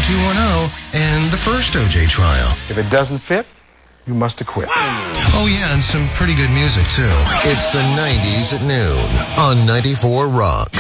90210 and the first OJ trial. If it doesn't fit, you must acquit. Oh yeah, and some pretty good music too. It's the 90s at noon on 94 Rock.